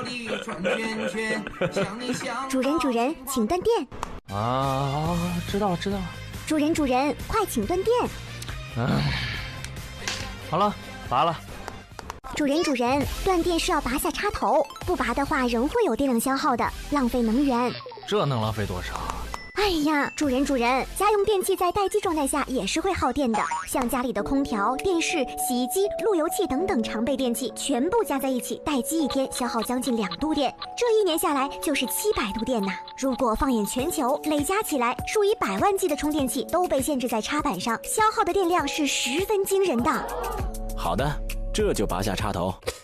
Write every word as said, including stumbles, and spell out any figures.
主人主人，请断电。 啊，知道了知道了。 主人主人，快请断电。 嗯，好了，拔了。 主人主人，断电是要拔下插头，不拔的话仍会有电量消耗的，浪费能源。 这能浪费多少？ 哎呀，主人主人，家用电器在待机状态下也是会耗电的，像家里的空调、电视、洗衣机、路由器等等常备电器，全部加在一起，待机一天消耗将近两度电，这一年下来就是七百度电呐。如果放眼全球，累加起来，数以百万计的充电器都被限制在插板上，消耗的电量是十分惊人的。 好的，这就拔下插头。